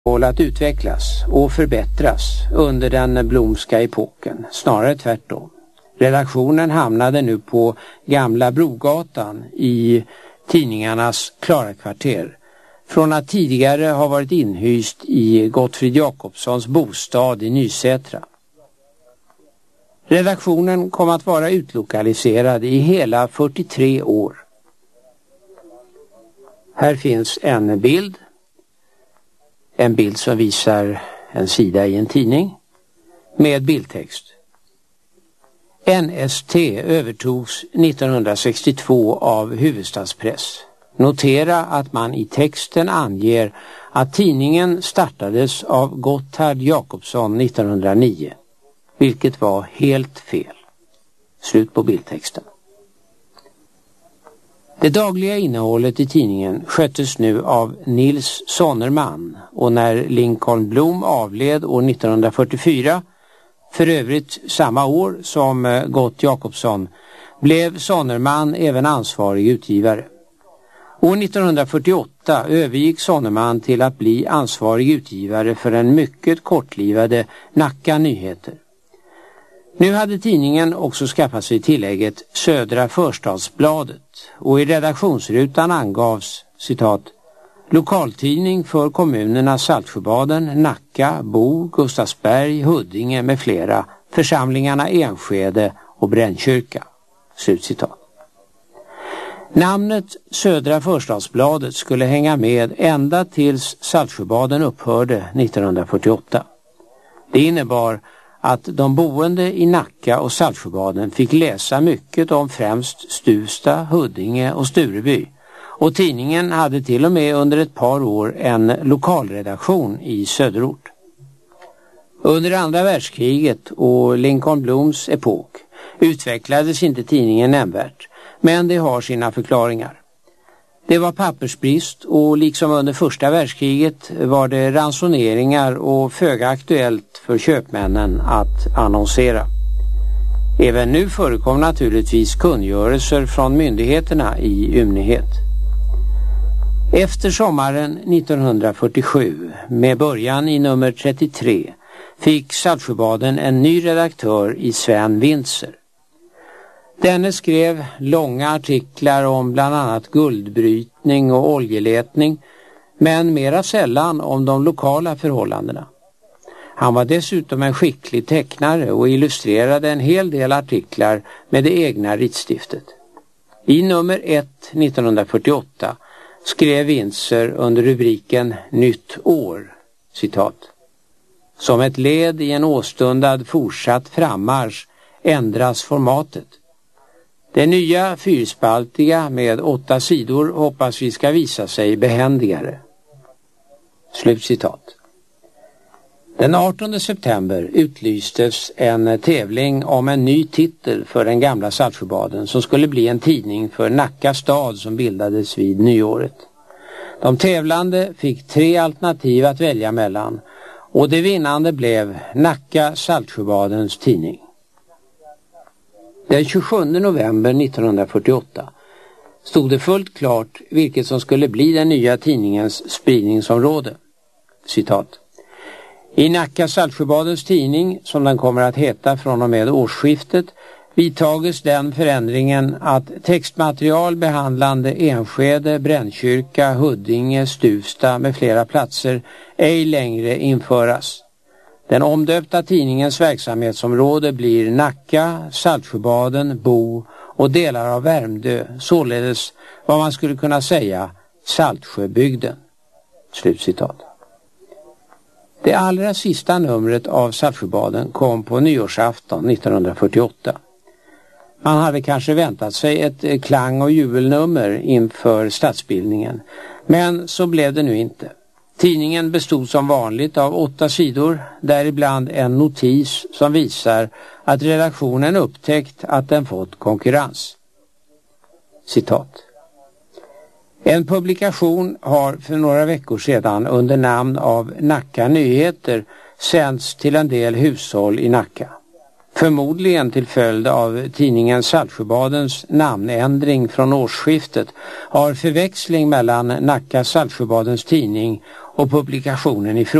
att utvecklas och förbättras under den Blomska epoken, snarare tvärtom. Redaktionen hamnade nu på Gamla Brogatan i tidningarnas Klarakvarter, från att tidigare ha varit inhyst i Gottfrid Jakobssons bostad i Nysätra. Redaktionen kom att vara utlokaliserad i hela 43 år. Här finns en bild som visar en sida i en tidning med bildtext. NST övertogs 1962 av Hufvudstadspress. Notera att man i texten anger att tidningen startades av Gotthard Jakobsson 1909, vilket var helt fel. Slut på bildtexten. Det dagliga innehållet i tidningen sköttes nu av Nils Sonnerman, och när Lincoln Blom avled år 1944, för övrigt samma år som Gott Jakobsson, blev Sonnerman även ansvarig utgivare. År 1948 övergick Sonnerman till att bli ansvarig utgivare för den mycket kortlivade Nacka Nyheter. Nu hade tidningen också skaffat sig tillägget Södra Förstadsbladet, och i redaktionsrutan angavs, citat, lokaltidning för kommunerna Saltsjöbaden, Nacka, Bo, Gustavsberg, Huddinge med flera, församlingarna Enskede och Brännkyrka. Slutcitat. Namnet Södra Förstadsbladet skulle hänga med ända tills Saltsjöbaden upphörde 1948. Det innebar att de boende i Nacka och Saltsjöbaden fick läsa mycket om främst Stuvsta, Huddinge och Stureby, och tidningen hade till och med under ett par år en lokalredaktion i söderort. Under andra världskriget och Lincoln Bloms epok utvecklades inte tidningen nämnvärt, men det har sina förklaringar. Det var pappersbrist, och liksom under första världskriget var det ransoneringar och föga aktuellt för köpmännen att annonsera. Även nu förekom naturligtvis kungörelser från myndigheterna i ymnighet. Efter sommaren 1947, med början i nummer 33, fick Saltsjöbaden en ny redaktör i Sven Wintzer. Denne skrev långa artiklar om bland annat guldbrytning och oljeletning, men mera sällan om de lokala förhållandena. Han var dessutom en skicklig tecknare och illustrerade en hel del artiklar med det egna ritstiftet. I nummer 1 1948 skrev Wintzer under rubriken Nytt år, citat, som ett led i en åstundad fortsatt frammarsch ändras formatet. Det nya fyrspaltiga med 8 sidor hoppas vi ska visa sig behändigare. Slutcitat. Den 18 september utlystes en tävling om en ny titel för den gamla Saltsjöbaden som skulle bli en tidning för Nacka stad som bildades vid nyåret. De tävlande fick 3 alternativ att välja mellan, och det vinnande blev Nacka Saltsjöbadens tidning. Den 27 november 1948 stod det fullt klart vilket som skulle bli den nya tidningens spridningsområde. Citat. I Nacka Saltsjöbadens tidning, som den kommer att heta från och med årsskiftet, vidtages den förändringen att textmaterial behandlande Enskede, Brännkyrka, Huddinge, Stuvsta med flera platser ej längre införas. Den omdöpta tidningens verksamhetsområde blir Nacka, Saltsjöbaden, Bo och delar av Värmdö, således vad man skulle kunna säga Saltsjöbygden. Slutcitat. Det allra sista numret av Saltsjöbaden kom på nyårsafton 1948. Man hade kanske väntat sig ett klang- och jubelnummer inför statsbildningen, men så blev det nu inte. Tidningen bestod som vanligt av 8 sidor, däribland en notis som visar att redaktionen upptäckt att den fått konkurrens. Citat. En publikation har för några veckor sedan under namn av Nacka Nyheter sänds till en del hushåll i Nacka. Förmodligen till följd av tidningen Saltsjöbadens namnändring från årsskiftet har förväxling mellan Nacka Saltsjöbadens tidning och publikationen i